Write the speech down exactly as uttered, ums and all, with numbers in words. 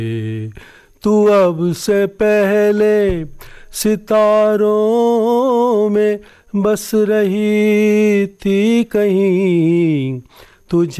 तू अब से पहले सितारों में बस रही थी कहीं, तुझे